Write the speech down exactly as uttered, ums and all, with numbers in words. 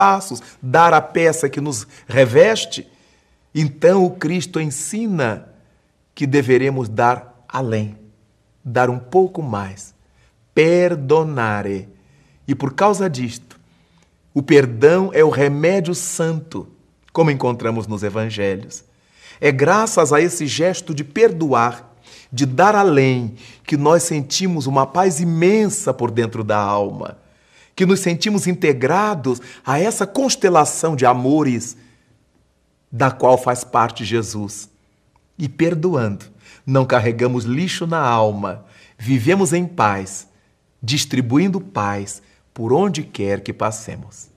passos, dar a peça que nos reveste, então o Cristo ensina que deveremos dar além, dar um pouco mais, perdonare. E por causa disto, o perdão é o remédio santo, como encontramos nos evangelhos. É graças a esse gesto de perdoar, de dar além, que nós sentimos uma paz imensa por dentro da alma, que nos sentimos integrados a essa constelação de amores da qual faz parte Jesus. E perdoando, não carregamos lixo na alma, vivemos em paz, distribuindo paz por onde quer que passemos.